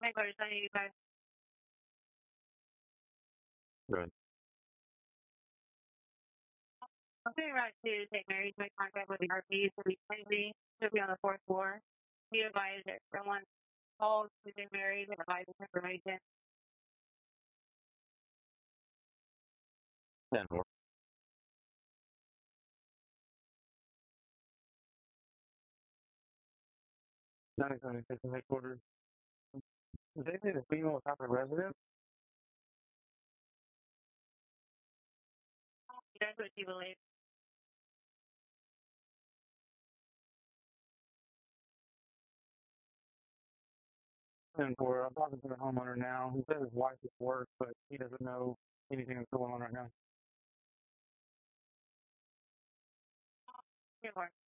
Headquarters 985. Good. I'm doing right to St. Mary's. My contact with the RP will be Lindsay. She'll be on the fourth floor. Be advised that someone calls to St. Mary's and advises information. 10-4. Headquarters. Did they say the female was half a resident? That's what she believes. 10-4. I'm talking to the homeowner now. He said his wife is at work, but he doesn't know anything that's going on right now. 10-4.